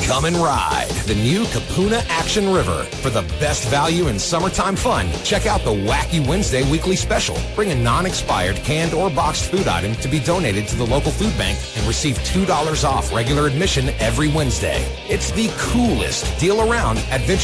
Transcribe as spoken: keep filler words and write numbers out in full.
Come and ride the new Kapuna Action River. For the best value in summertime fun, check out the Wacky Wednesday weekly special. Bring a non-expired canned or boxed food item to be donated to the local food bank and receive two dollars off regular admission every Wednesday. It's the coolest deal around at Venture